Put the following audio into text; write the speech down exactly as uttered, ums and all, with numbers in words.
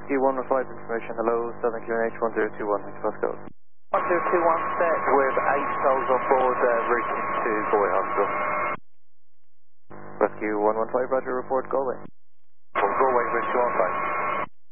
Rescue one one five information. Hello, Southern Q N H one zero two one, which postcode? one zero two one set with eight souls on board, uh, routing to Galway Hospital. Rescue one one five, roger, report Galway. From Galway, Rescue one five.